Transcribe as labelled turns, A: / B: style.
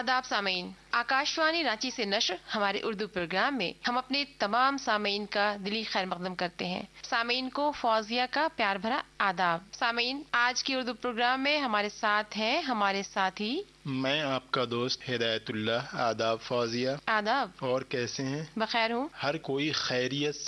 A: आदाब सामीन, आकाशवाणी रांची से नश्र हमारे उर्दू प्रोग्राम में हम अपने तमाम सामीन का दिली खैर मकदम करते हैं। सामीन को फौजिया का प्यार भरा आदाब। सामीन, आज की उर्दू प्रोग्राम में हमारे साथ हैं हमारे साथी।
B: मैं आपका दोस्त हिदायतुल्लाह। आदाब फौजिया।
A: आदाब।
B: और कैसे हैं?
A: बखैर हूँ।
B: हर कोई खैरियत